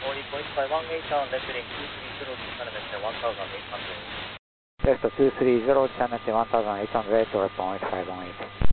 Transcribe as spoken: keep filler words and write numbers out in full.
Only point five one eight on left link two three zero to channel one thousand eight hundred. Left two three zero, channel one thousand eight hundred, or point five one eight.